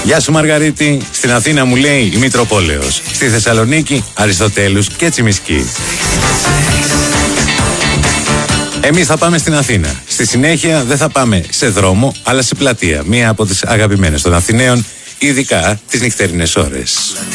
Γεια σου Μαργαρίτη. Στην Αθήνα μου λέει η Μητροπόλεως. Στη Θεσσαλονίκη Αριστοτέλους και Τσιμισκή. Εμείς θα πάμε στην Αθήνα. Στη συνέχεια δεν θα πάμε σε δρόμο, αλλά σε πλατεία. Μία από τις αγαπημένες των Αθηναίων, ειδικά τις νυχτερινές ώρες.